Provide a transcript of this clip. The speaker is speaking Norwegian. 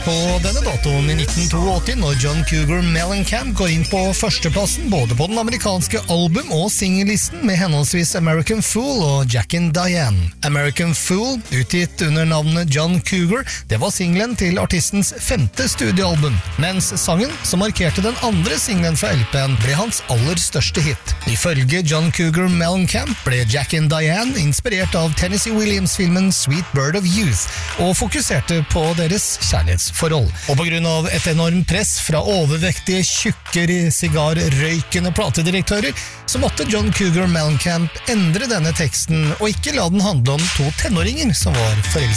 på denne datoen i 1982 når John Cougar Mellencamp går inn på førsteplassen både på den amerikanske album- og singellisten med henholdsvis American Fool og Jack and Diane. American Fool, utgitt under navnet John Cougar, det var singelen til artistens 5. studioalbum, mens sangen, som markerte den andre singelen fra LP-en, ble hans aller største hit. Ifølge John Cougar Mellencamp ble Jack and Diane inspirert av Tennessee Williams-filmen Sweet Bird of Youth, og fokuserte på deres kjærlighetsforhold. Og på grunn av et enormt press fra overvektige, tjukke, sigarrøykende platedirektører, så måtte John Cougar Mellencamp endre denne teksten, og ikke la den handle om 2 tenåringer som var forelsket.